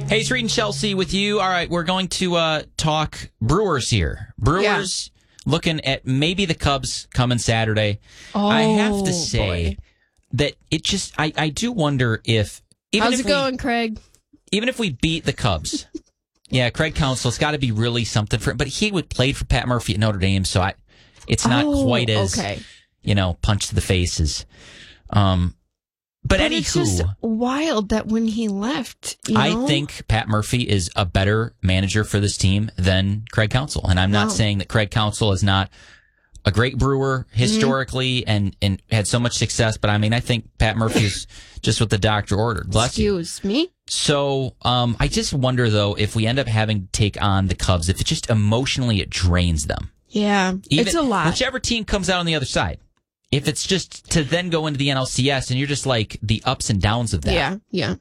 Hey, it's Reed and Chelsea with you. All right, we're going to talk Brewers here. Brewers looking at maybe the Cubs coming Saturday. I have to say that it just, I do wonder if... How's it going, Craig? Even if we beat the Cubs... Yeah, Craig Counsell, it's got to be really something for him. But he would play for Pat Murphy at Notre Dame, so it's not quite as, punch to the faces. But anywho, it's just wild that when he left, I think Pat Murphy is a better manager for this team than Craig Counsell. And I'm not saying that Craig Counsell is not a great brewer historically and had so much success, but I mean, I think Pat Murphy is just what the doctor ordered. Bless you. Excuse me? So I just wonder, though, if we end up having to take on the Cubs, if it just emotionally it drains them. Yeah, it's a lot. Whichever team comes out on the other side. If it's just to then go into the NLCS and you're just like the ups and downs of that. Yeah.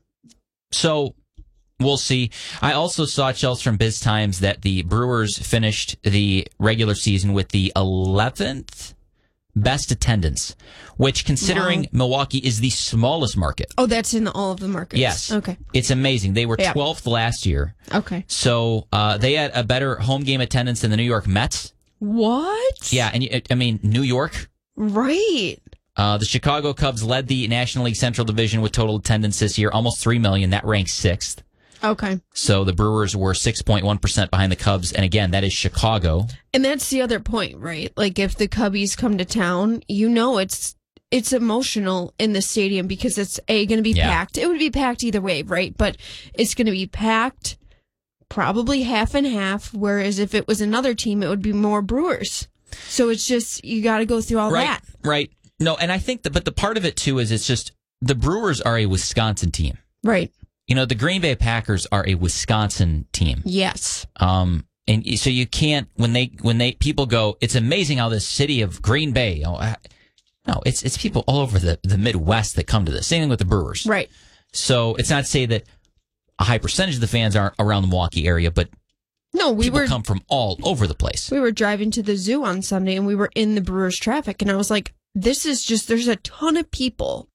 So we'll see. I also saw, Chelsea, from Biz Times that the Brewers finished the regular season with the 11th best attendance, which, considering Milwaukee is the smallest market. Oh, that's in all of the markets. Yes. Okay. It's amazing. They were 12th last year. Okay. So they had a better home game attendance than the New York Mets. What? Yeah, and I mean, New York. Right. The Chicago Cubs led the National League Central Division with total attendance this year, almost 3 million. That ranks 6th. Okay. So the Brewers were 6.1% behind the Cubs, and again, that is Chicago. And that's the other point, right? Like, if the Cubbies come to town, it's emotional in the stadium because it's going to be packed. It would be packed either way, right? But it's going to be packed, probably half and half, whereas if it was another team, it would be more Brewers. So it's just, you got to go through all that. Right. No, and I think but the part of it, too, is it's just the Brewers are a Wisconsin team. Right. The Green Bay Packers are a Wisconsin team. Yes. And so you can't, when people go, it's amazing how this city of Green Bay, no, it's people all over the Midwest that come to this. Same thing with the Brewers. Right. So it's not to say that a high percentage of the fans aren't around the Milwaukee area, but people come from all over the place. We were driving to the zoo on Sunday and we were in the Brewers traffic and I was like, this is just, there's a ton of people